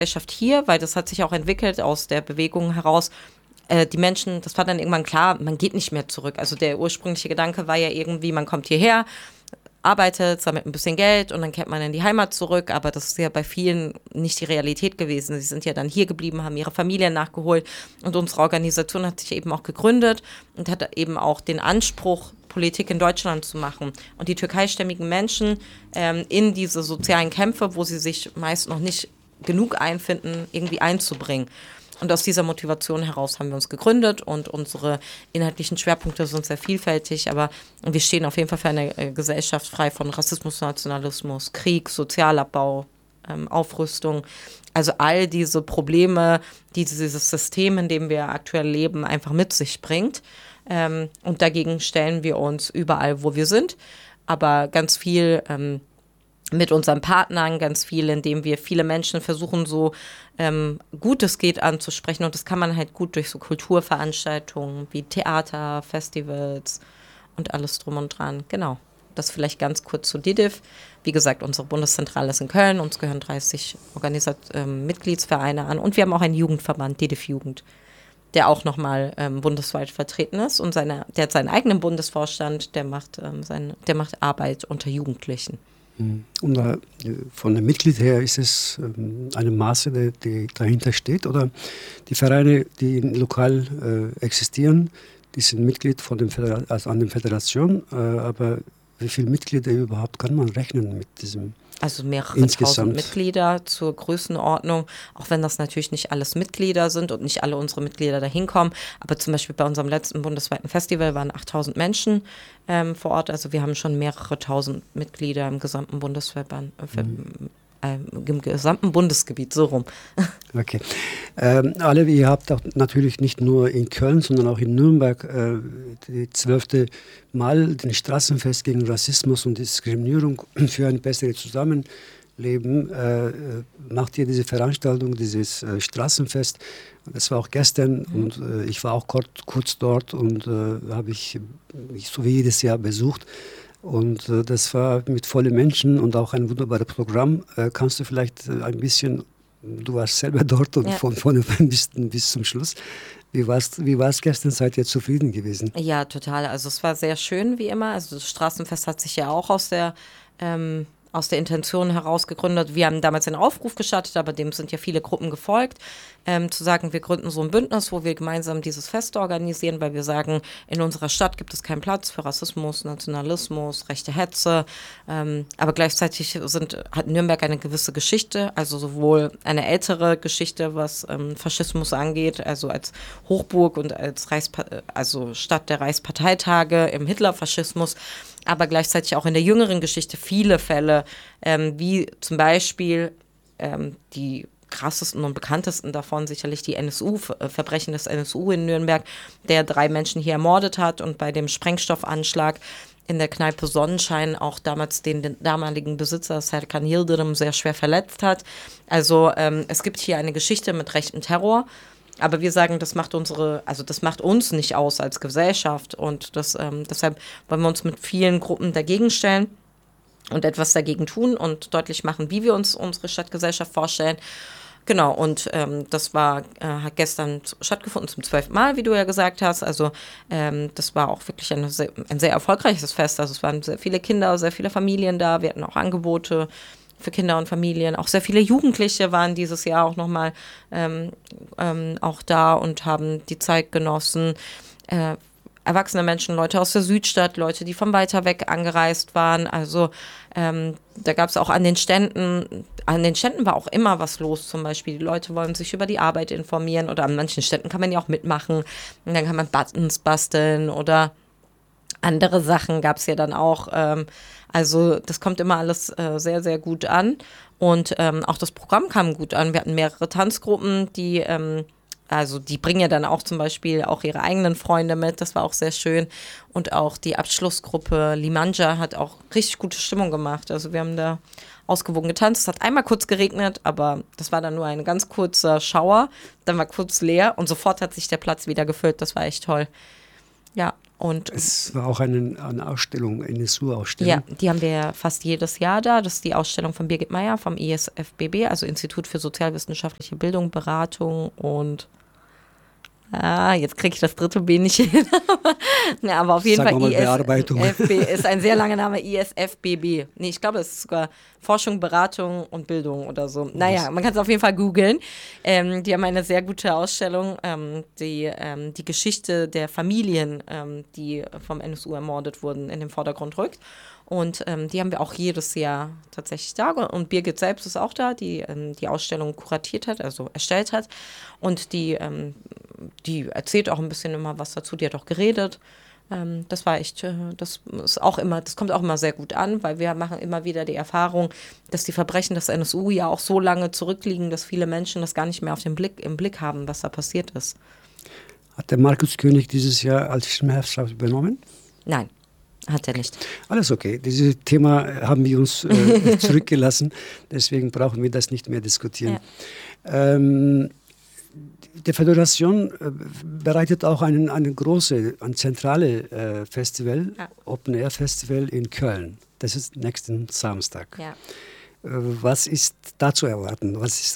Gesellschaft hier, weil das hat sich auch entwickelt aus der Bewegung heraus. Die Menschen, das war dann irgendwann klar, man geht nicht mehr zurück. Also der ursprüngliche Gedanke war ja irgendwie, man kommt hierher, arbeitet, sammelt ein bisschen Geld und dann kehrt man in die Heimat zurück. Aber das ist ja bei vielen nicht die Realität gewesen. Sie sind ja dann hier geblieben, haben ihre Familien nachgeholt und unsere Organisation hat sich eben auch gegründet und hat eben auch den Anspruch, Politik in Deutschland zu machen und die türkeistämmigen Menschen in diese sozialen Kämpfe, wo sie sich meist noch nicht genug einfinden, irgendwie einzubringen. Und aus dieser Motivation heraus haben wir uns gegründet und unsere inhaltlichen Schwerpunkte sind sehr vielfältig, aber wir stehen auf jeden Fall für eine Gesellschaft frei von Rassismus, Nationalismus, Krieg, Sozialabbau, Aufrüstung. Also all diese Probleme, die dieses System, in dem wir aktuell leben, einfach mit sich bringt. Und dagegen stellen wir uns überall, wo wir sind, aber ganz viel mit unseren Partnern, ganz viel, indem wir viele Menschen versuchen, so gut es geht anzusprechen. Und das kann man halt gut durch so Kulturveranstaltungen wie Theater, Festivals und alles drum und dran. Genau, das vielleicht ganz kurz zu DIDIF. Wie gesagt, unsere Bundeszentrale ist in Köln, uns gehören 30 Mitgliedsvereine an und wir haben auch einen Jugendverband, DIDIF Jugend, der auch nochmal bundesweit vertreten ist und der hat seinen eigenen Bundesvorstand, der macht Arbeit unter Jugendlichen. Und von der Mitglied her ist es eine Masse, die dahinter steht, oder die Vereine, die lokal existieren, die sind Mitglied an der Föderation, aber wie viele Mitglieder überhaupt kann man rechnen mit diesem? Also mehrere tausend Mitglieder zur Größenordnung, auch wenn das natürlich nicht alles Mitglieder sind und nicht alle unsere Mitglieder da hinkommen. Aber zum Beispiel bei unserem letzten bundesweiten Festival waren 8000 Menschen vor Ort. Also wir haben schon mehrere tausend Mitglieder im gesamten Bundesverband, im gesamten Bundesgebiet, so rum. Okay. Ihr habt auch natürlich nicht nur in Köln, sondern auch in Nürnberg die 12. Mal den Straßenfest gegen Rassismus und Diskriminierung für ein besseres Zusammenleben. Macht ihr diese Veranstaltung, dieses Straßenfest? Das war auch gestern und ich war auch kurz dort und habe ich so wie jedes Jahr besucht. Und das war mit vollen Menschen und auch ein wunderbares Programm. Kannst du vielleicht ein bisschen, du warst selber dort und von vorne bis zum Schluss. Wie war's gestern? Seid ihr zufrieden gewesen? Ja, total. Also es war sehr schön wie immer. Also das Straßenfest hat sich ja auch aus der Intention heraus gegründet. Wir haben damals einen Aufruf gestartet, aber dem sind ja viele Gruppen gefolgt, zu sagen, wir gründen so ein Bündnis, wo wir gemeinsam dieses Fest organisieren, weil wir sagen, in unserer Stadt gibt es keinen Platz für Rassismus, Nationalismus, rechte Hetze, aber gleichzeitig hat Nürnberg eine gewisse Geschichte, also sowohl eine ältere Geschichte, was Faschismus angeht, also als Hochburg und als Stadt der Reichsparteitage im Hitlerfaschismus, aber gleichzeitig auch in der jüngeren Geschichte viele Fälle, wie zum Beispiel die krassesten und bekanntesten davon sicherlich die Verbrechen des NSU in Nürnberg, der 3 Menschen hier ermordet hat und bei dem Sprengstoffanschlag in der Kneipe Sonnenschein auch damals den damaligen Besitzer Serkan Yildirim sehr schwer verletzt hat. Also es gibt hier eine Geschichte mit rechtem Terror. Aber wir sagen, das macht uns nicht aus als Gesellschaft und deshalb wollen wir uns mit vielen Gruppen dagegen stellen und etwas dagegen tun und deutlich machen, wie wir uns unsere Stadtgesellschaft vorstellen. Genau, und das hat gestern stattgefunden zum 12. Mal, wie du ja gesagt hast. Also das war auch wirklich ein sehr erfolgreiches Fest. Also es waren sehr viele Kinder, sehr viele Familien da. Wir hatten auch Angebote für Kinder und Familien. Auch sehr viele Jugendliche waren dieses Jahr auch nochmal auch da und haben die Zeit genossen. Erwachsene Menschen, Leute aus der Südstadt, Leute, die von weiter weg angereist waren. Also da gab es auch an den Ständen war auch immer was los. Zum Beispiel, die Leute wollen sich über die Arbeit informieren oder an manchen Ständen kann man ja auch mitmachen. Und dann kann man Buttons basteln oder andere Sachen gab es ja dann auch. Also das kommt immer alles sehr, sehr gut an. Und auch das Programm kam gut an. Wir hatten mehrere Tanzgruppen, die bringen ja dann auch zum Beispiel auch ihre eigenen Freunde mit. Das war auch sehr schön. Und auch die Abschlussgruppe Limanja hat auch richtig gute Stimmung gemacht. Also wir haben da ausgewogen getanzt. Es hat einmal kurz geregnet, aber das war dann nur ein ganz kurzer Schauer. Dann war kurz leer und sofort hat sich der Platz wieder gefüllt. Das war echt toll. Ja, Und es war auch eine Ausstellung, eine NSU-Ausstellung. Ja, die haben wir fast jedes Jahr da. Das ist die Ausstellung von Birgit Meyer vom ISFBB, also Institut für sozialwissenschaftliche Bildung, Beratung und jetzt kriege ich das dritte B nicht hin. Ja, aber auf jeden Fall ISFB ist ein sehr langer Name, ISFBB. Nee, ich glaube, es ist sogar Forschung, Beratung und Bildung oder so. Naja, man kann es auf jeden Fall googeln. Die haben eine sehr gute Ausstellung, die Geschichte der Familien, die vom NSU ermordet wurden, in den Vordergrund rückt. Und die haben wir auch jedes Jahr tatsächlich da. Und Birgit selbst ist auch da, die die Ausstellung kuratiert hat, also erstellt hat. Und die erzählt auch ein bisschen immer was dazu. Die hat auch geredet. Das war echt, das kommt auch immer sehr gut an, weil wir machen immer wieder die Erfahrung, dass die Verbrechen des NSU ja auch so lange zurückliegen, dass viele Menschen das gar nicht mehr im Blick haben, was da passiert ist. Hat der Markus König dieses Jahr als Stimmherrschaft übernommen? Nein. Hat er nicht. Alles okay. Dieses Thema haben wir uns zurückgelassen. Deswegen brauchen wir das nicht mehr diskutieren. Ja. Die Föderation bereitet auch ein zentrales Festival, Open-Air-Festival in Köln. Das ist nächsten Samstag. Ja. Was ist da zu erwarten?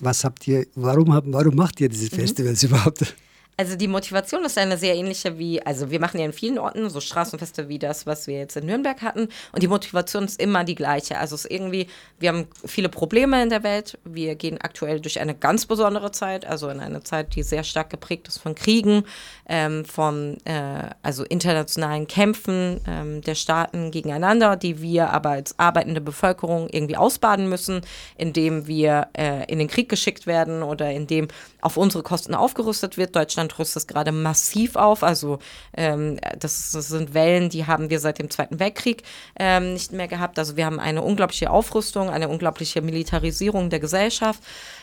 Warum macht ihr diese Festivals überhaupt? Also die Motivation ist eine sehr ähnliche also wir machen ja in vielen Orten so Straßenfeste wie das, was wir jetzt in Nürnberg hatten. Und die Motivation ist immer die gleiche. Also es ist irgendwie, wir haben viele Probleme in der Welt. Wir gehen aktuell durch eine ganz besondere Zeit, also in eine Zeit, die sehr stark geprägt ist von Kriegen, von internationalen Kämpfen der Staaten gegeneinander, die wir aber als arbeitende Bevölkerung irgendwie ausbaden müssen, indem wir in den Krieg geschickt werden oder indem auf unsere Kosten aufgerüstet wird. Deutschland rüstet gerade massiv auf, also das sind Wellen, die haben wir seit dem Zweiten Weltkrieg nicht mehr gehabt. Also wir haben eine unglaubliche Aufrüstung, eine unglaubliche Militarisierung der Gesellschaft.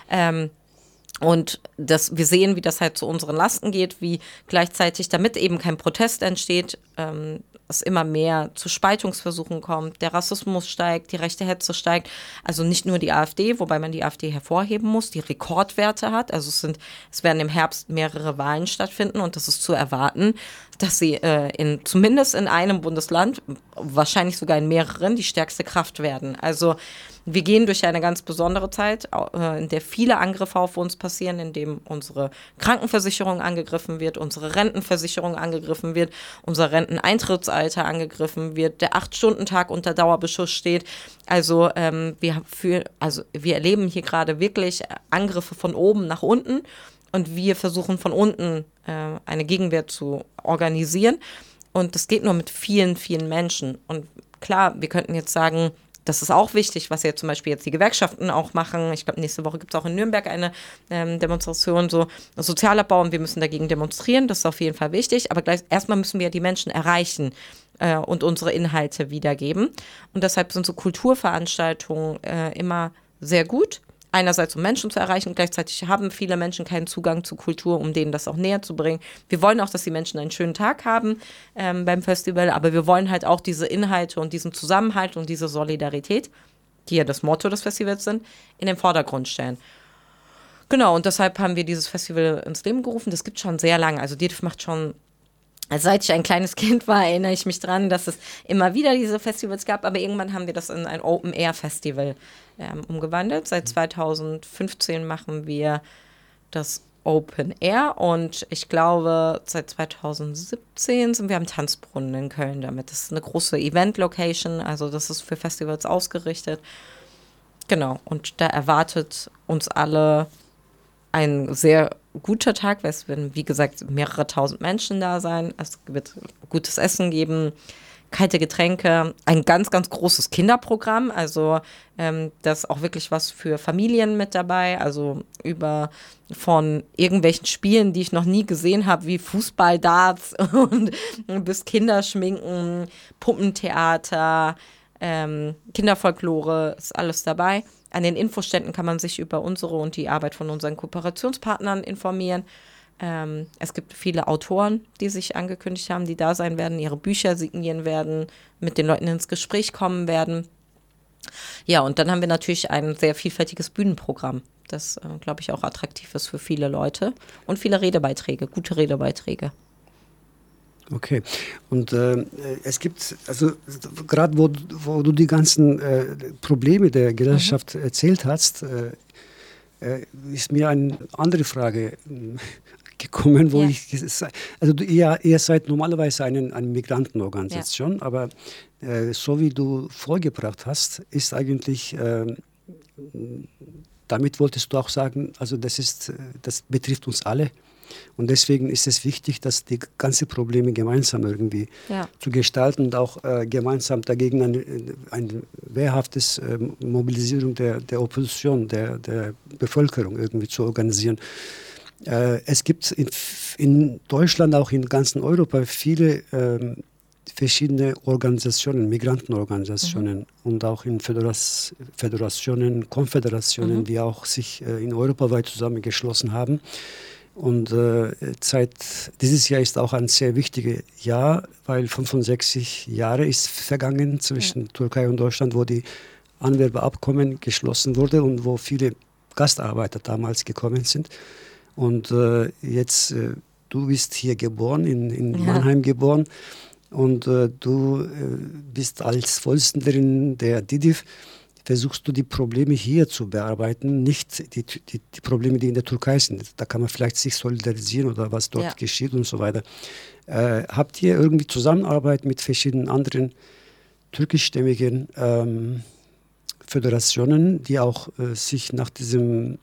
Und wir sehen, wie das halt zu unseren Lasten geht, wie gleichzeitig, damit eben kein Protest entsteht, es immer mehr zu Spaltungsversuchen kommt, der Rassismus steigt, die rechte Hetze steigt, also nicht nur die AfD, wobei man die AfD hervorheben muss, die Rekordwerte hat, also es werden im Herbst mehrere Wahlen stattfinden und das ist zu erwarten, dass sie zumindest in einem Bundesland, wahrscheinlich sogar in mehreren, die stärkste Kraft werden. Also wir gehen durch eine ganz besondere Zeit, in der viele Angriffe auf uns passieren, in dem unsere Krankenversicherung angegriffen wird, unsere Rentenversicherung angegriffen wird, unser Renteneintrittsalter angegriffen wird, der 8-Stunden-Tag unter Dauerbeschuss steht. Also wir erleben hier gerade wirklich Angriffe von oben nach unten und wir versuchen von unten eine Gegenwehr zu organisieren. Und das geht nur mit vielen, vielen Menschen. Und klar, wir könnten jetzt sagen, das ist auch wichtig, was ja zum Beispiel jetzt die Gewerkschaften auch machen. Ich glaube, nächste Woche gibt es auch in Nürnberg eine Demonstration, so Sozialabbau, und wir müssen dagegen demonstrieren. Das ist auf jeden Fall wichtig. Aber erstmal müssen wir die Menschen erreichen und unsere Inhalte wiedergeben. Und deshalb sind so Kulturveranstaltungen immer sehr gut. Einerseits, um Menschen zu erreichen, gleichzeitig haben viele Menschen keinen Zugang zu Kultur, um denen das auch näher zu bringen. Wir wollen auch, dass die Menschen einen schönen Tag haben beim Festival, aber wir wollen halt auch diese Inhalte und diesen Zusammenhalt und diese Solidarität, die ja das Motto des Festivals sind, in den Vordergrund stellen. Genau, und deshalb haben wir dieses Festival ins Leben gerufen. Das gibt schon sehr lange. Also DITIF macht schon, also seit ich ein kleines Kind war, erinnere ich mich dran, dass es immer wieder diese Festivals gab, aber irgendwann haben wir das in ein Open-Air-Festival umgewandelt. Seit 2015 machen wir das Open Air und ich glaube, seit 2017 sind wir am Tanzbrunnen in Köln damit. Das ist eine große Event-Location, also das ist für Festivals ausgerichtet. Genau, und da erwartet uns alle ein sehr guter Tag, weil es werden, wie gesagt, mehrere tausend Menschen da sein. Es wird gutes Essen geben, kalte Getränke, ein ganz, ganz großes Kinderprogramm. Also das ist auch wirklich was für Familien mit dabei. Also von irgendwelchen Spielen, die ich noch nie gesehen habe, wie Fußball, Darts und bis Kinderschminken, Puppentheater, Kinderfolklore, ist alles dabei. An den Infoständen kann man sich über unsere und die Arbeit von unseren Kooperationspartnern informieren. Es gibt viele Autoren, die sich angekündigt haben, die da sein werden, ihre Bücher signieren werden, mit den Leuten ins Gespräch kommen werden. Ja, und dann haben wir natürlich ein sehr vielfältiges Bühnenprogramm, das, glaube ich, auch attraktiv ist für viele Leute. Und viele Redebeiträge, gute Redebeiträge. Okay. Und es gibt, also gerade wo du die ganzen Probleme der Gesellschaft erzählt hast, ist mir eine andere Frage gekommen, wo Ja. also ihr seid normalerweise eine Migrantenorganisation, aber so wie du vorgebracht hast, ist eigentlich, damit wolltest du auch sagen, also das betrifft uns alle. Und deswegen ist es wichtig, dass die ganzen Probleme gemeinsam irgendwie zu gestalten und auch gemeinsam dagegen eine wehrhaftes Mobilisierung der Opposition, der Bevölkerung irgendwie zu organisieren. Es gibt in Deutschland, auch in ganzen Europa, viele verschiedene Organisationen, Migrantenorganisationen und auch in Föderationen, Konföderationen, die auch sich in europaweit zusammengeschlossen haben. Und dieses Jahr ist auch ein sehr wichtiges Jahr, weil 65 Jahre ist vergangen zwischen Türkei und Deutschland, wo die Anwerbeabkommen geschlossen wurde und wo viele Gastarbeiter damals gekommen sind. Und jetzt, du bist hier geboren, in Mannheim geboren, und du bist als Vorsitzende der DİDİV, versuchst du die Probleme hier zu bearbeiten, nicht die Probleme, die in der Türkei sind. Da kann man vielleicht sich solidarisieren oder was dort geschieht und so weiter. Habt ihr irgendwie Zusammenarbeit mit verschiedenen anderen türkischstämmigen Föderationen, die auch sich nach diesem,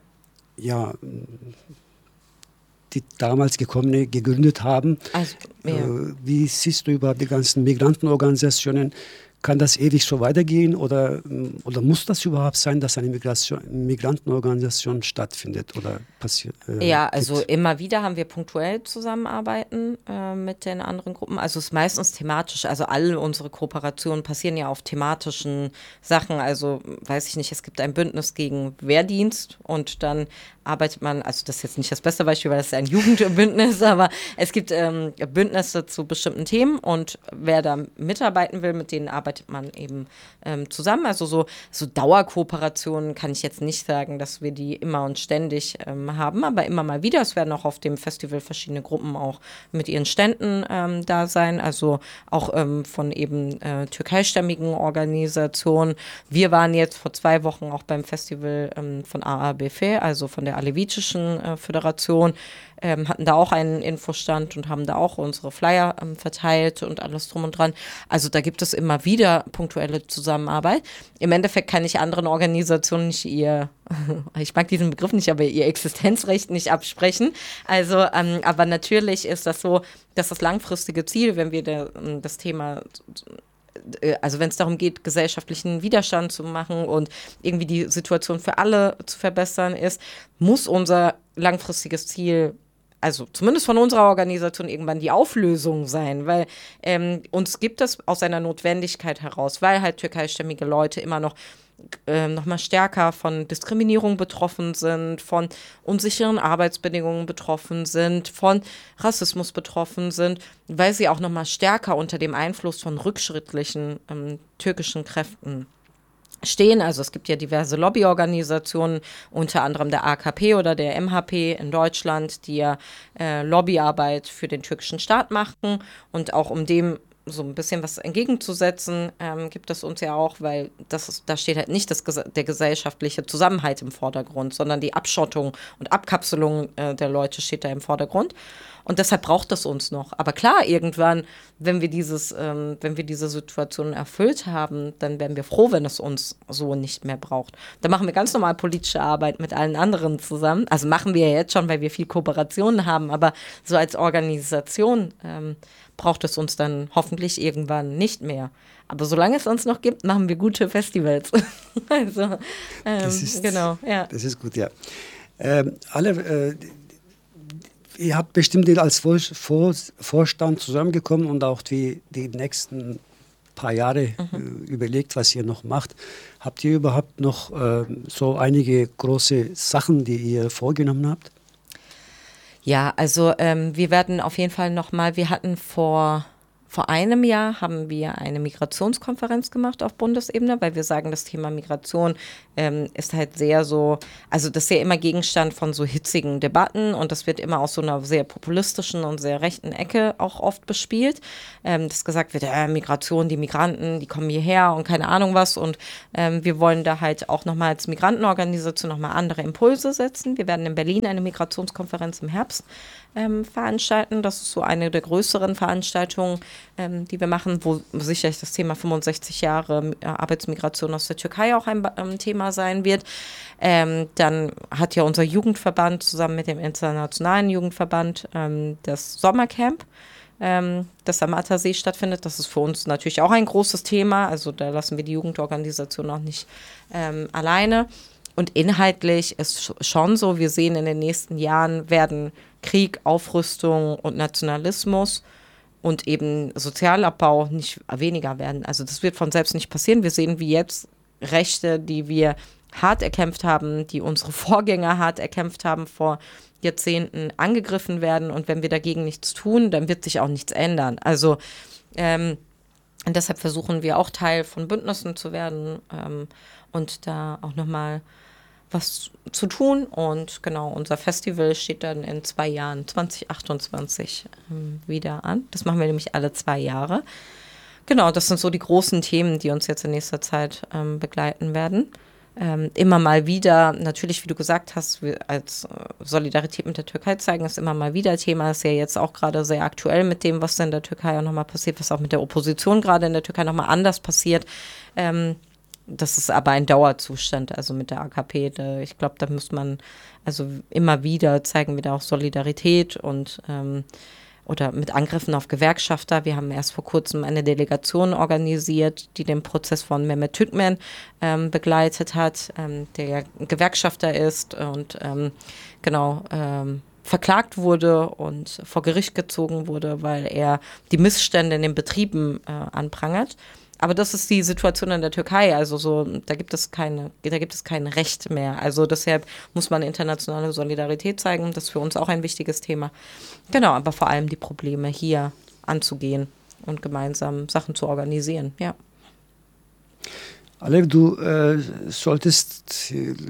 die damals gekommene gegründet haben? Also, wie siehst du über die ganzen Migrantenorganisationen? Kann das ewig so weitergehen oder muss das überhaupt sein, dass eine Migrantenorganisation stattfindet oder passiert? Also immer wieder haben wir punktuell Zusammenarbeiten mit den anderen Gruppen. Also es ist meistens thematisch. Also alle unsere Kooperationen passieren ja auf thematischen Sachen. Also weiß ich nicht, es gibt ein Bündnis gegen Wehrdienst und dann arbeitet man, also das ist jetzt nicht das beste Beispiel, weil das ist ein Jugendbündnis, aber es gibt Bündnisse zu bestimmten Themen und wer da mitarbeiten will, mit denen arbeitet man eben zusammen. Also so Dauerkooperationen kann ich jetzt nicht sagen, dass wir die immer und ständig haben, aber immer mal wieder. Es werden auch auf dem Festival verschiedene Gruppen auch mit ihren Ständen da sein, also auch von eben türkeistämmigen Organisationen. Wir waren jetzt vor 2 Wochen auch beim Festival von AABF, also von der Alevitischen Föderation, hatten da auch einen Infostand und haben da auch unsere Flyer verteilt und alles drum und dran. Also da gibt es immer wieder punktuelle Zusammenarbeit. Im Endeffekt kann ich anderen Organisationen nicht ich mag diesen Begriff nicht, aber ihr Existenzrecht nicht absprechen. Also, aber natürlich ist das so, dass das langfristige Ziel, wenn wir das Thema, also wenn es darum geht, gesellschaftlichen Widerstand zu machen und irgendwie die Situation für alle zu verbessern ist, muss unser langfristiges Ziel, also zumindest von unserer Organisation, irgendwann die Auflösung sein, weil uns gibt es aus einer Notwendigkeit heraus, weil halt türkeistämmige Leute immer noch mal stärker von Diskriminierung betroffen sind, von unsicheren Arbeitsbedingungen betroffen sind, von Rassismus betroffen sind, weil sie auch noch mal stärker unter dem Einfluss von rückschrittlichen türkischen Kräften stehen. Also es gibt ja diverse Lobbyorganisationen, unter anderem der AKP oder der MHP in Deutschland, die ja Lobbyarbeit für den türkischen Staat machen und auch um dem so ein bisschen was entgegenzusetzen, gibt es uns ja auch, weil da steht halt nicht der gesellschaftliche Zusammenhalt im Vordergrund, sondern die Abschottung und Abkapselung der Leute steht da im Vordergrund. Und deshalb braucht es uns noch. Aber klar, irgendwann, wenn wir diese Situation erfüllt haben, dann wären wir froh, wenn es uns so nicht mehr braucht. Da machen wir ganz normal politische Arbeit mit allen anderen zusammen. Also machen wir ja jetzt schon, weil wir viel Kooperationen haben, aber so als Organisation braucht es uns dann hoffentlich irgendwann nicht mehr. Aber solange es uns noch gibt, machen wir gute Festivals. Also, genau, ja. Das ist gut, ja. Ihr habt bestimmt als Vorstand zusammengekommen und auch die nächsten paar Jahre überlegt, was ihr noch macht. Habt ihr überhaupt noch so einige große Sachen, die ihr vorgenommen habt? Ja, also wir werden auf jeden Fall wir hatten vor Vor einem Jahr haben wir eine Migrationskonferenz gemacht auf Bundesebene, weil wir sagen, das Thema Migration ist halt sehr so, also das ist ja immer Gegenstand von so hitzigen Debatten und das wird immer aus so einer sehr populistischen und sehr rechten Ecke auch oft bespielt, dass gesagt wird, Migration, die Migranten, die kommen hierher und keine Ahnung was und wir wollen da halt auch nochmal als Migrantenorganisation nochmal andere Impulse setzen. Wir werden in Berlin eine Migrationskonferenz im Herbst veranstalten. Das ist so eine der größeren Veranstaltungen, die wir machen, wo sicherlich das Thema 65 Jahre Arbeitsmigration aus der Türkei auch ein Thema sein wird. Dann hat ja unser Jugendverband zusammen mit dem Internationalen Jugendverband das Sommercamp, das am Attersee stattfindet. Das ist für uns natürlich auch ein großes Thema. Also da lassen wir die Jugendorganisation auch nicht alleine. Und inhaltlich ist schon so, wir sehen in den nächsten Jahren werden Krieg, Aufrüstung und Nationalismus und eben Sozialabbau nicht weniger werden. Also das wird von selbst nicht passieren. Wir sehen, wie jetzt Rechte, die wir hart erkämpft haben, die unsere Vorgänger hart erkämpft haben, vor Jahrzehnten angegriffen werden. Und wenn wir dagegen nichts tun, dann wird sich auch nichts ändern. Also und deshalb versuchen wir auch Teil von Bündnissen zu werden und da auch nochmal was zu tun. Und genau, unser Festival steht dann in 2 Jahren, 2028, wieder an. Das machen wir nämlich alle 2 Jahre. Genau, das sind so die großen Themen, die uns jetzt in nächster Zeit begleiten werden. Immer mal wieder, natürlich, wie du gesagt hast, wir als Solidarität mit der Türkei zeigen, ist immer mal wieder Thema. Ist ja jetzt auch gerade sehr aktuell mit dem, was in der Türkei auch nochmal passiert, was auch mit der Opposition gerade in der Türkei nochmal anders passiert. Das ist aber ein Dauerzustand, also mit der AKP. Ich glaube, da muss man, also immer wieder zeigen wir da auch Solidarität und oder mit Angriffen auf Gewerkschafter. Wir haben erst vor kurzem eine Delegation organisiert, die den Prozess von Mehmet Türkmen begleitet hat, der ja Gewerkschafter ist und verklagt wurde und vor Gericht gezogen wurde, weil er die Missstände in den Betrieben anprangert. Aber das ist die Situation in der Türkei, also so, da gibt es kein Recht mehr. Also deshalb muss man internationale Solidarität zeigen, das ist für uns auch ein wichtiges Thema. Genau, aber vor allem die Probleme hier anzugehen und gemeinsam Sachen zu organisieren, ja. Alev, du solltest,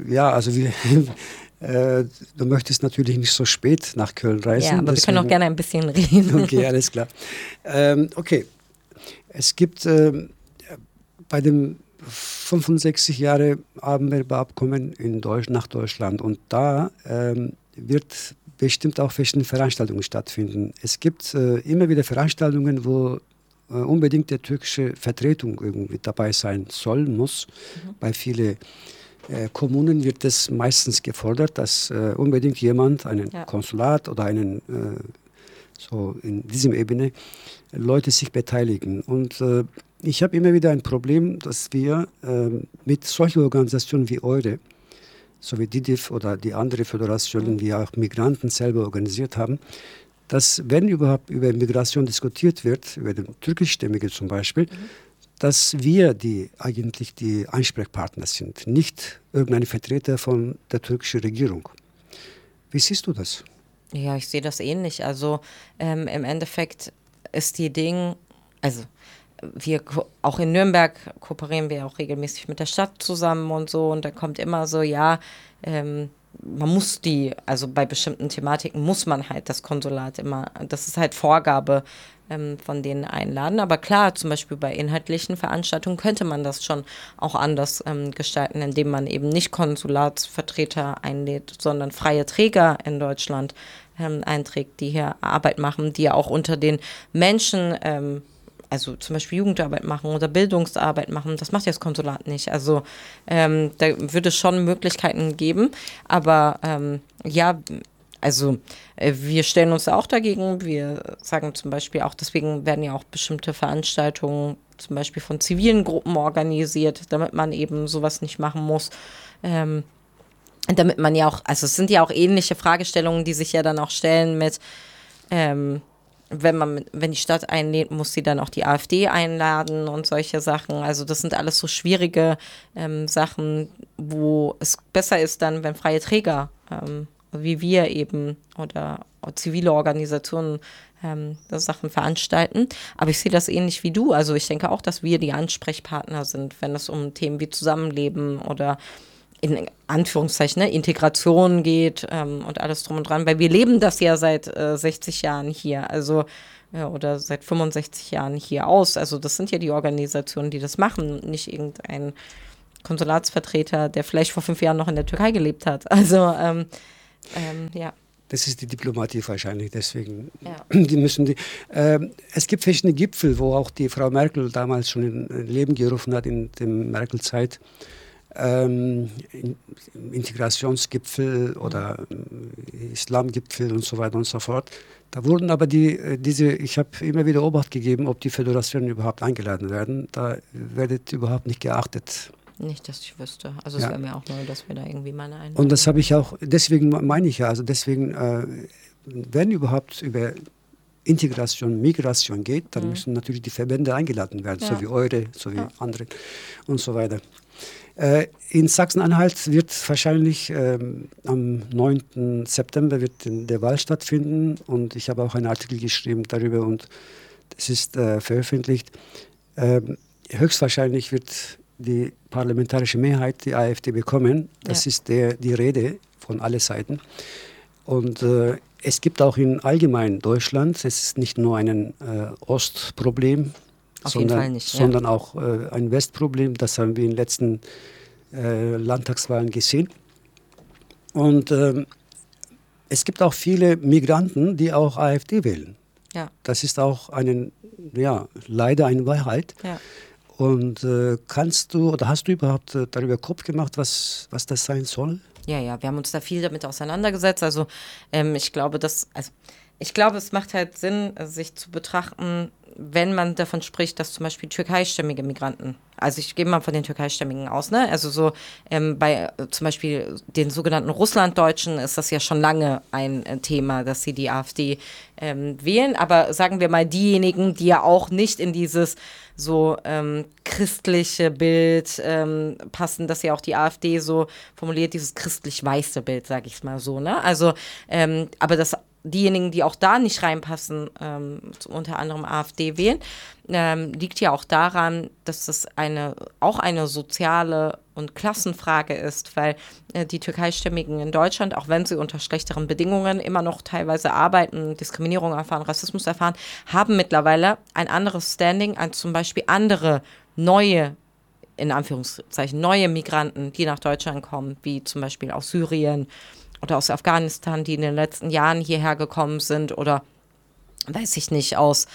du möchtest natürlich nicht so spät nach Köln reisen. Ja, aber deswegen, wir können auch gerne ein bisschen reden. Okay, alles klar. Okay, es gibt bei dem 65 Jahre Abendwerbeabkommen nach Deutschland und da wird bestimmt auch verschiedene Veranstaltungen stattfinden. Es gibt immer wieder Veranstaltungen, wo unbedingt der türkische Vertretung irgendwie dabei sein muss. Bei vielen Kommunen wird es meistens gefordert, dass unbedingt jemand, einen Konsulat oder einen so in diesem Ebene Leute sich beteiligen. Und ich habe immer wieder ein Problem, dass wir mit solchen Organisationen wie eure, so wie DIDIF oder die anderen Föderationen, die auch Migranten selber organisiert haben, dass wenn überhaupt über Migration diskutiert wird, über den türkischstämmigen zum Beispiel, dass wir eigentlich die Ansprechpartner sind, nicht irgendein Vertreter von der türkischen Regierung. Wie siehst du das? Ja, ich sehe das ähnlich. Also im Endeffekt ist also auch in Nürnberg kooperieren wir auch regelmäßig mit der Stadt zusammen und so und da kommt immer so, man muss also bei bestimmten Thematiken muss man halt das Konsulat immer, das ist halt Vorgabe von denen einladen. Aber klar, zum Beispiel bei inhaltlichen Veranstaltungen könnte man das schon auch anders gestalten, indem man eben nicht Konsulatsvertreter einlädt, sondern freie Träger in Deutschland einträgt, die hier Arbeit machen, die ja auch unter den Menschen also zum Beispiel Jugendarbeit machen oder Bildungsarbeit machen, das macht ja das Konsulat nicht. Also da würde es schon Möglichkeiten geben, aber wir stellen uns auch dagegen. Wir sagen zum Beispiel auch, deswegen werden ja auch bestimmte Veranstaltungen zum Beispiel von zivilen Gruppen organisiert, damit man eben sowas nicht machen muss. Damit man ja auch, also es sind ja auch ähnliche Fragestellungen, die sich ja dann auch stellen mit wenn die Stadt einlädt, muss sie dann auch die AfD einladen und solche Sachen. Also das sind alles so schwierige Sachen, wo es besser ist dann, wenn freie Träger wie wir eben oder zivile Organisationen Sachen veranstalten. Aber ich sehe das ähnlich wie du. Also ich denke auch, dass wir die Ansprechpartner sind, wenn es um Themen wie Zusammenleben oder in Anführungszeichen Integration geht und alles drum und dran. Weil wir leben das ja seit 60 Jahren hier. Also oder seit 65 Jahren hier aus. Also das sind ja die Organisationen, die das machen, nicht irgendein Konsulatsvertreter, der vielleicht vor 5 Jahren noch in der Türkei gelebt hat. Also ja. Das ist die Diplomatie wahrscheinlich, deswegen die müssen die. Es gibt verschiedene Gipfel, wo auch die Frau Merkel damals schon in Leben gerufen hat in der Merkel-Zeit. Integrationsgipfel oder Islamgipfel und so weiter und so fort. Da wurden aber ich habe immer wieder Obacht gegeben, ob die Föderationen überhaupt eingeladen werden. Da wird überhaupt nicht geachtet. Nicht, dass ich wüsste. Also es wäre mir auch neu, dass wir da irgendwie mal eine Einladung. Und das habe ich auch, deswegen meine ich ja, also deswegen, wenn überhaupt über Integration, Migration geht, dann müssen natürlich die Verbände eingeladen werden, so wie eure, so wie andere und so weiter. In Sachsen-Anhalt wird wahrscheinlich am 9. September wird der Wahl stattfinden und ich habe auch einen Artikel geschrieben darüber und das ist veröffentlicht. Höchstwahrscheinlich wird die parlamentarische Mehrheit die AfD bekommen. Das ist die Rede von allen Seiten. Und es gibt auch in allgemein Deutschland, es ist nicht nur ein Ostproblem, sondern auch ein Westproblem. Das haben wir in den letzten Landtagswahlen gesehen. Und es gibt auch viele Migranten, die auch AfD wählen. Ja. Das ist auch leider eine Wahrheit. Ja. Und hast du überhaupt darüber Kopf gemacht, was das sein soll? Ja, wir haben uns da viel damit auseinandergesetzt. Also ich glaube, es macht halt Sinn, sich zu betrachten, wenn man davon spricht, dass zum Beispiel türkeistämmige Migranten, also ich gehe mal von den türkeistämmigen aus, ne? Also so bei zum Beispiel den sogenannten Russlanddeutschen ist das ja schon lange ein Thema, dass sie die AfD wählen. Aber sagen wir mal diejenigen, die ja auch nicht in dieses so christliche Bild passen, dass ja auch die AfD so formuliert, dieses christlich-weiße Bild, sage ich es mal so, ne? Also, aber diejenigen, die auch da nicht reinpassen, unter anderem AfD wählen, liegt ja auch daran, dass das auch eine soziale und Klassenfrage ist, weil die Türkeistämmigen in Deutschland, auch wenn sie unter schlechteren Bedingungen immer noch teilweise arbeiten, Diskriminierung erfahren, Rassismus erfahren, haben mittlerweile ein anderes Standing als zum Beispiel andere neue, in Anführungszeichen, neue Migranten, die nach Deutschland kommen, wie zum Beispiel aus Syrien oder aus Afghanistan, die in den letzten Jahren hierher gekommen sind oder, weiß ich nicht, aus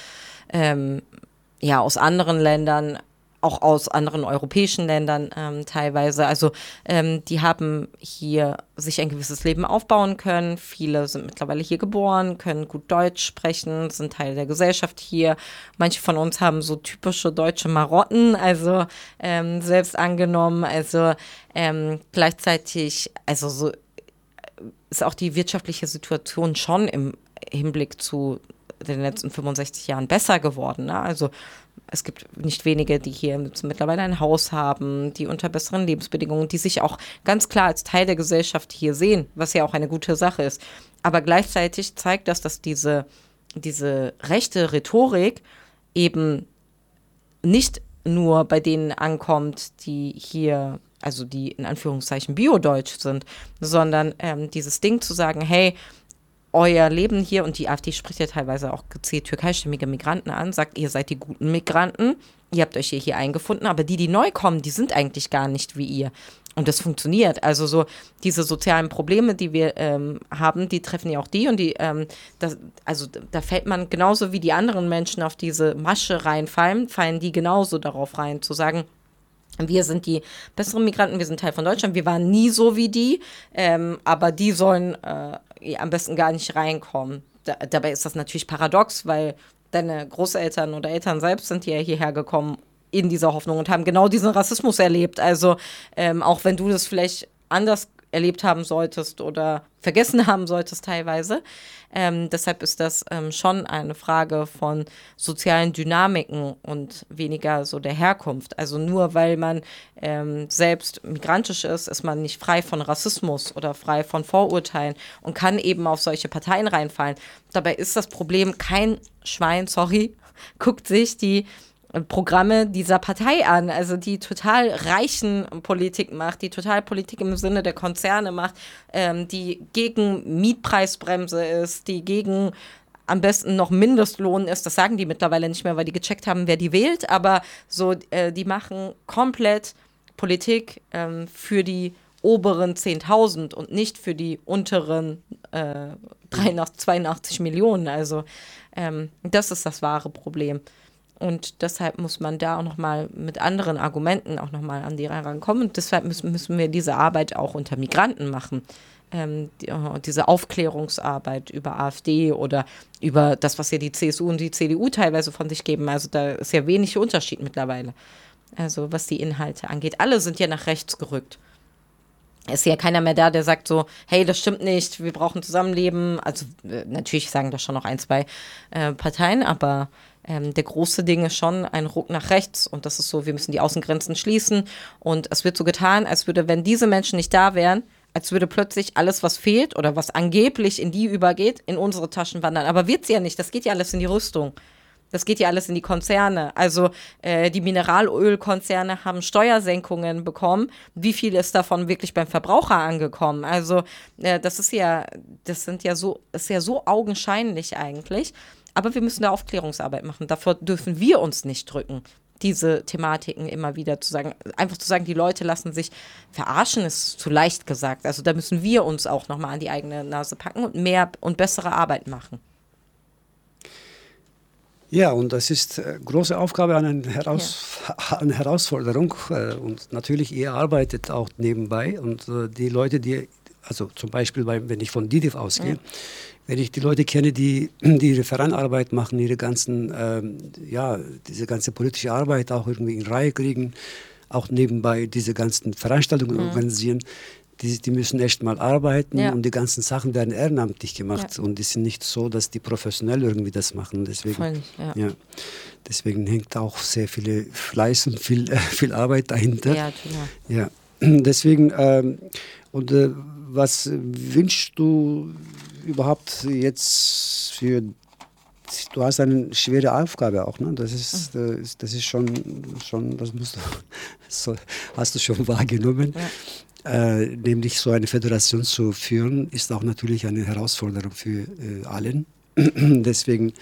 anderen Ländern, auch aus anderen europäischen Ländern teilweise. Also die haben hier sich ein gewisses Leben aufbauen können. Viele sind mittlerweile hier geboren, können gut Deutsch sprechen, sind Teil der Gesellschaft hier. Manche von uns haben so typische deutsche Marotten, also selbst angenommen. Also gleichzeitig, also so ist auch die wirtschaftliche Situation schon im Hinblick zu den letzten 65 Jahren besser geworden. Ne? Also es gibt nicht wenige, die hier mittlerweile ein Haus haben, die unter besseren Lebensbedingungen, die sich auch ganz klar als Teil der Gesellschaft hier sehen, was ja auch eine gute Sache ist. Aber gleichzeitig zeigt das, dass diese rechte Rhetorik eben nicht nur bei denen ankommt, die hier, also die in Anführungszeichen biodeutsch sind, sondern dieses Ding zu sagen, hey, euer Leben hier, und die AfD spricht ja teilweise auch gezielt türkeistämmige Migranten an, sagt, ihr seid die guten Migranten, ihr habt euch hier eingefunden, aber die neu kommen, die sind eigentlich gar nicht wie ihr. Und das funktioniert. Also so diese sozialen Probleme, die wir haben, die treffen ja auch die. Und da fällt man genauso wie die anderen Menschen auf diese Masche reinfallen, fallen die genauso darauf rein, zu sagen, wir sind die besseren Migranten, wir sind Teil von Deutschland, wir waren nie so wie die, aber die sollen am besten gar nicht reinkommen. Dabei ist das natürlich paradox, weil deine Großeltern oder Eltern selbst sind ja hierher gekommen in dieser Hoffnung und haben genau diesen Rassismus erlebt. Also auch wenn du das vielleicht anders erlebt haben solltest oder vergessen haben solltest teilweise. Deshalb ist das schon eine Frage von sozialen Dynamiken und weniger so der Herkunft. Also nur weil man selbst migrantisch ist, ist man nicht frei von Rassismus oder frei von Vorurteilen und kann eben auf solche Parteien reinfallen. Dabei ist das Problem, kein Schwein, sorry, guckt sich die Programme dieser Partei an, also die total reichen Politik macht, die total Politik im Sinne der Konzerne macht, die gegen Mietpreisbremse ist, die gegen am besten noch Mindestlohn ist. Das sagen die mittlerweile nicht mehr, weil die gecheckt haben, wer die wählt, aber so, die machen komplett Politik für die oberen 10.000 und nicht für die unteren 82 Millionen. Also das ist das wahre Problem. Und deshalb muss man da auch nochmal mit anderen Argumenten auch nochmal an die rankommen. Und deshalb müssen wir diese Arbeit auch unter Migranten machen. Diese Aufklärungsarbeit über AfD oder über das, was ja die CSU und die CDU teilweise von sich geben. Also da ist ja wenig Unterschied mittlerweile. Also was die Inhalte angeht. Alle sind ja nach rechts gerückt. Es ist ja keiner mehr da, der sagt so, hey, das stimmt nicht, wir brauchen Zusammenleben. Also natürlich sagen das schon noch 1, 2 Parteien, aber der große Ding ist schon ein Ruck nach rechts. Und das ist so, wir müssen die Außengrenzen schließen. Und es wird so getan, als würde, wenn diese Menschen nicht da wären, als würde plötzlich alles, was fehlt oder was angeblich in die übergeht, in unsere Taschen wandern. Aber wird's ja nicht, das geht ja alles in die Rüstung. Das geht ja alles in die Konzerne. Also die Mineralölkonzerne haben Steuersenkungen bekommen. Wie viel ist davon wirklich beim Verbraucher angekommen? Also ist ja so augenscheinlich eigentlich. Aber wir müssen da Aufklärungsarbeit machen. Davor dürfen wir uns nicht drücken, diese Thematiken immer wieder zu sagen. Einfach zu sagen, die Leute lassen sich verarschen, ist zu leicht gesagt. Also da müssen wir uns auch nochmal an die eigene Nase packen und mehr und bessere Arbeit machen. Ja, und das ist große Aufgabe, eine Herausforderung. Und natürlich, ihr arbeitet auch nebenbei. Und die Leute, also zum Beispiel, wenn ich von DITIV ausgehe, wenn ich die Leute kenne, die Referatarbeit machen, diese ganze politische Arbeit auch irgendwie in Reihe kriegen, auch nebenbei diese ganzen Veranstaltungen organisieren, die müssen echt mal arbeiten und die ganzen Sachen werden ehrenamtlich gemacht und die sind nicht so, dass die professionell irgendwie das machen. Deswegen, deswegen hängt auch sehr viel Fleiß und viel Arbeit dahinter. Ja, klar. Ja. Deswegen, was wünschst du überhaupt jetzt du hast eine schwere Aufgabe auch, ne? Das ist schon, das hast du schon wahrgenommen. Ja. Nämlich so eine Föderation zu führen, ist auch natürlich eine Herausforderung für allen. Deswegen,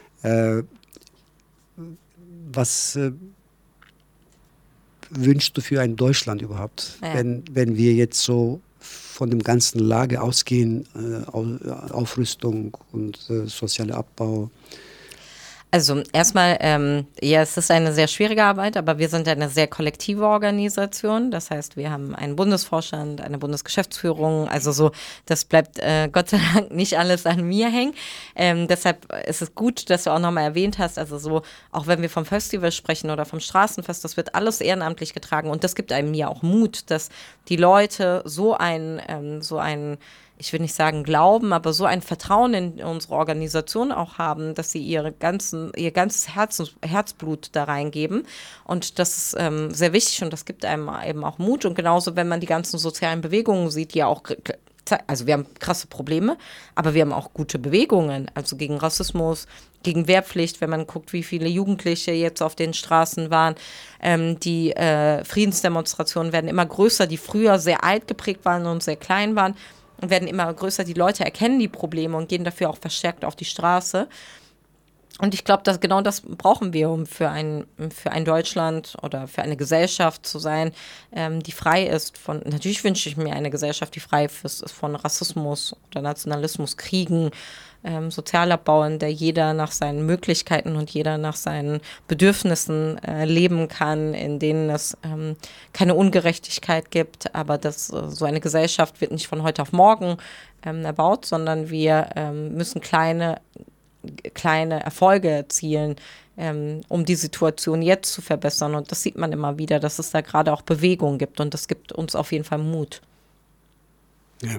was wünschst du für ein Deutschland überhaupt, wenn wir jetzt so von dem ganzen Lage ausgehen, Aufrüstung und sozialer Abbau? Also erstmal, es ist eine sehr schwierige Arbeit, aber wir sind eine sehr kollektive Organisation. Das heißt, wir haben einen Bundesvorstand, eine Bundesgeschäftsführung. Also so, das bleibt Gott sei Dank nicht alles an mir hängen. Deshalb ist es gut, dass du auch nochmal erwähnt hast, also so, auch wenn wir vom Festival sprechen oder vom Straßenfest, das wird alles ehrenamtlich getragen. Und das gibt einem ja auch Mut, dass die Leute so ein ich will nicht sagen Glauben, aber so ein Vertrauen in unsere Organisation auch haben, dass sie ihr ganzes Herzblut da reingeben. Und das ist sehr wichtig und das gibt einem eben auch Mut. Und genauso, wenn man die ganzen sozialen Bewegungen sieht, die ja auch, also wir haben krasse Probleme, aber wir haben auch gute Bewegungen, also gegen Rassismus, gegen Wehrpflicht, wenn man guckt, wie viele Jugendliche jetzt auf den Straßen waren. Die Friedensdemonstrationen werden immer größer, die früher sehr alt geprägt waren und sehr klein waren. Und werden immer größer, die Leute erkennen die Probleme und gehen dafür auch verstärkt auf die Straße. Und ich glaube, dass genau das brauchen wir, um für ein Deutschland oder für eine Gesellschaft zu sein, die frei ist von, natürlich wünsche ich mir eine Gesellschaft, die frei ist von Rassismus oder Nationalismus, Kriegen, Sozialabbau, in der jeder nach seinen Möglichkeiten und jeder nach seinen Bedürfnissen leben kann, in denen es keine Ungerechtigkeit gibt. Aber so eine Gesellschaft wird nicht von heute auf morgen erbaut, sondern wir müssen kleine Erfolge erzielen, um die Situation jetzt zu verbessern. Und das sieht man immer wieder, dass es da gerade auch Bewegung gibt. Und das gibt uns auf jeden Fall Mut. Ja.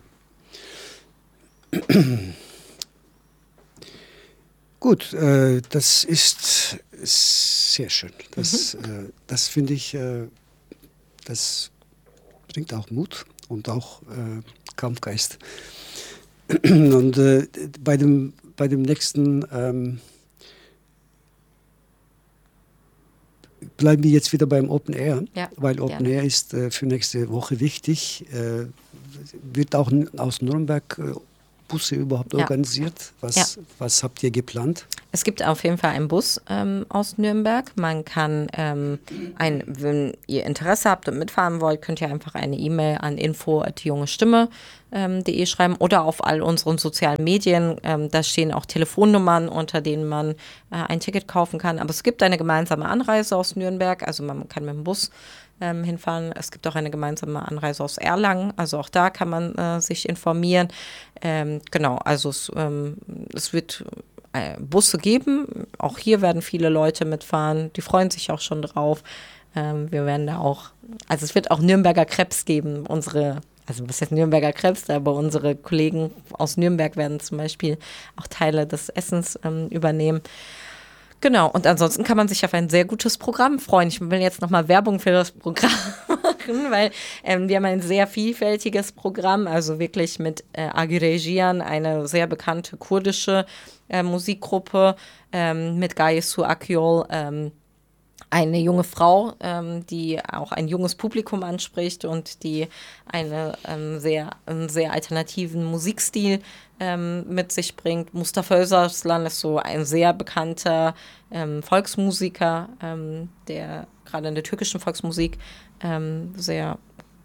Gut, das ist sehr schön. Das finde ich, das bringt auch Mut und auch Kampfgeist. Und bei dem nächsten bleiben wir jetzt wieder beim Open Air, weil Open Air ist für nächste Woche wichtig. Wird auch aus Nürnberg Busse überhaupt organisiert? Was habt ihr geplant? Es gibt auf jeden Fall einen Bus aus Nürnberg. Man kann, wenn ihr Interesse habt und mitfahren wollt, könnt ihr einfach eine E-Mail an info@jungestimme.de schreiben oder auf all unseren sozialen Medien. Da stehen auch Telefonnummern, unter denen man ein Ticket kaufen kann. Aber es gibt eine gemeinsame Anreise aus Nürnberg, also man kann mit dem Bus hinfahren. Es gibt auch eine gemeinsame Anreise aus Erlangen, also auch da kann man sich informieren. Genau, also es wird Busse geben. Auch hier werden viele Leute mitfahren. Die freuen sich auch schon drauf. Wir werden da auch, also es wird auch Nürnberger Crepes geben. Also was heißt Nürnberger Crepes, aber unsere Kollegen aus Nürnberg werden zum Beispiel auch Teile des Essens übernehmen. Genau, und ansonsten kann man sich auf ein sehr gutes Programm freuen. Ich will jetzt nochmal Werbung für das Programm machen, weil wir haben ein sehr vielfältiges Programm, also wirklich mit Agirejian, eine sehr bekannte kurdische Musikgruppe, mit Gayesu Akyol, eine junge Frau, die auch ein junges Publikum anspricht und die einen sehr alternativen Musikstil mit sich bringt. Mustafa Özaslan ist so ein sehr bekannter Volksmusiker, der gerade in der türkischen Volksmusik sehr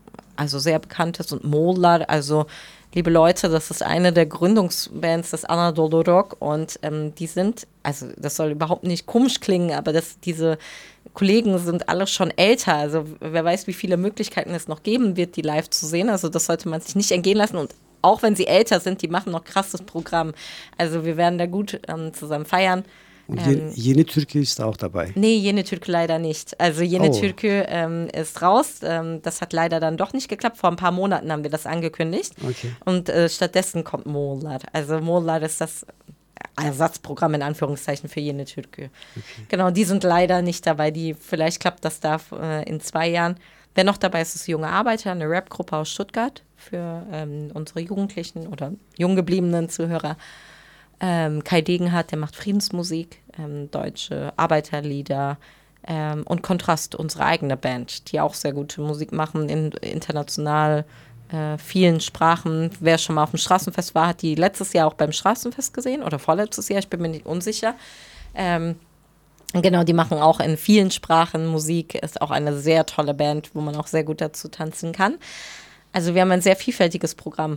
bekannt ist. Und Moğollar, also liebe Leute, das ist eine der Gründungsbands des Anadolu Rock und die sind, also das soll überhaupt nicht komisch klingen, aber diese Kollegen sind alle schon älter, also wer weiß, wie viele Möglichkeiten es noch geben wird, die live zu sehen, also das sollte man sich nicht entgehen lassen und auch wenn sie älter sind, die machen noch krasses Programm, also wir werden da gut zusammen feiern. Und Yeni Türkü ist auch dabei? Nee, Yeni Türkü leider nicht. Also Yeni Türkü ist raus. Das hat leider dann doch nicht geklappt. Vor ein paar Monaten haben wir das angekündigt. Okay. Und stattdessen kommt Moğollar. Also Moğollar ist das Ersatzprogramm in Anführungszeichen für Yeni Türkü. Okay. Genau, die sind leider nicht dabei. Vielleicht klappt das da in 2 Jahren. Wer noch dabei ist, ist Junge Arbeiter, eine Rap-Gruppe aus Stuttgart für unsere Jugendlichen oder jung gebliebenen Zuhörer. Kai Degenhardt, der macht Friedensmusik, deutsche Arbeiterlieder und Kontrast, unsere eigene Band, die auch sehr gute Musik machen, in international vielen Sprachen. Wer schon mal auf dem Straßenfest war, hat die letztes Jahr auch beim Straßenfest gesehen oder vorletztes Jahr, ich bin mir nicht unsicher. Genau, die machen auch in vielen Sprachen Musik, ist auch eine sehr tolle Band, wo man auch sehr gut dazu tanzen kann. Also wir haben ein sehr vielfältiges Programm.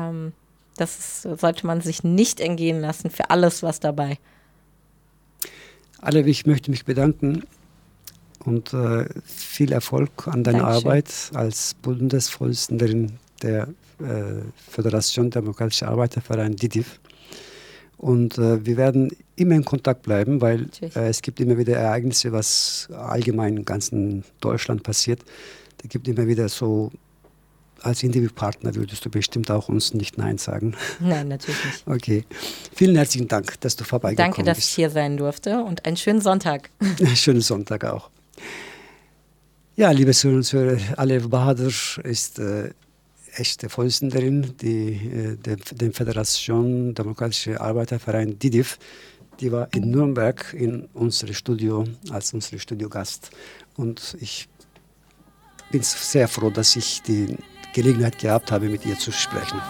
Sollte man sich nicht entgehen lassen, für alles was dabei. Alev, ich möchte mich bedanken und viel Erfolg an deiner Arbeit als Bundesvorsitzende der Föderation Demokratischer Arbeiterverein DİDİV. Und wir werden immer in Kontakt bleiben, weil es gibt immer wieder Ereignisse, was allgemein in ganzen Deutschland passiert. Da gibt immer wieder so, als Interviewpartner würdest du bestimmt auch uns nicht Nein sagen. Nein, natürlich nicht. Okay. Vielen herzlichen Dank, dass du vorbeigekommen bist. Danke, dass ich hier sein durfte und einen schönen Sonntag. Schönen Sonntag auch. Ja, liebe Zuhörer und Zuhörer, Alev Bahadır ist echte Vorsitzende der Föderation Demokratischer Arbeiterverein DİDİV. Die war in Nürnberg in unserem Studio als unser Studiogast. Und ich bin sehr froh, dass ich die Gelegenheit gehabt habe, mit ihr zu sprechen.